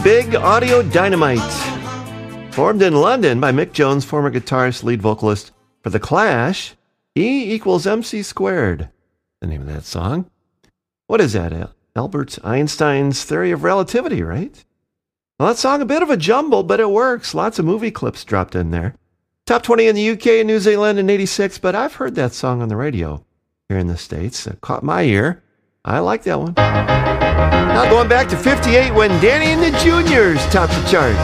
Big Audio Dynamite. Formed in London by Mick Jones, former guitarist, lead vocalist for The Clash. E equals MC squared, the name of that song. What is that? Albert Einstein's theory of relativity, right? Well, that song, a bit of a jumble, but it works. Lots of movie clips dropped in there. Top 20 in the UK and New Zealand in 86, but I've heard that song on the radio here in the States. It caught my ear. I like that one. Now going back to 58 when Danny and the Juniors topped the chart.